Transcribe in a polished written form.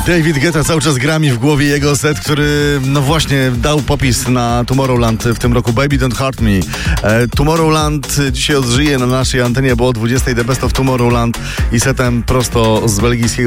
David Guetta cały czas gra mi w głowie jego set, który no właśnie dał popis na Tomorrowland w tym roku. Baby Don't Hurt Me. Tomorrowland dzisiaj odżyje na naszej antenie, bo o 20:00 The Best of Tomorrowland i setem prosto z belgijskiego